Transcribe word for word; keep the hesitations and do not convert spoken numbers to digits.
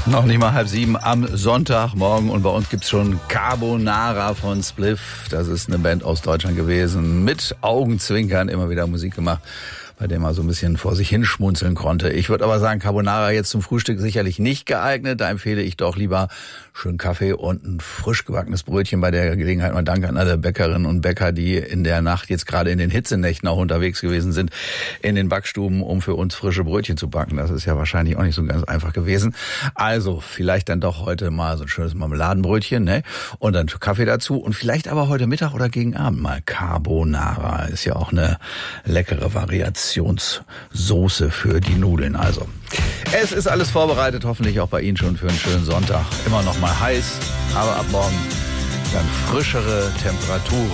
Noch nicht mal halb sieben am Sonntagmorgen und bei uns gibt's schon Carbonara von Spliff. Das ist eine Band aus Deutschland gewesen, mit Augenzwinkern immer wieder Musik gemacht, bei dem man so ein bisschen vor sich hinschmunzeln konnte. Ich würde aber sagen, Carbonara jetzt zum Frühstück sicherlich nicht geeignet. Da empfehle ich doch lieber schön Kaffee und ein frisch gebackenes Brötchen. Bei der Gelegenheit mal Dank an alle Bäckerinnen und Bäcker, die in der Nacht jetzt gerade in den Hitzenächten auch unterwegs gewesen sind, in den Backstuben, um für uns frische Brötchen zu backen. Das ist ja wahrscheinlich auch nicht so ganz einfach gewesen. Also vielleicht dann doch heute mal so ein schönes Marmeladenbrötchen, ne? Und dann Kaffee dazu und vielleicht aber heute Mittag oder gegen Abend mal Carbonara. Ist ja auch eine leckere Variationssoße für die Nudeln. Also es ist alles vorbereitet, hoffentlich auch bei Ihnen schon für einen schönen Sonntag. Immer noch mal heiß, aber ab morgen dann frischere Temperaturen.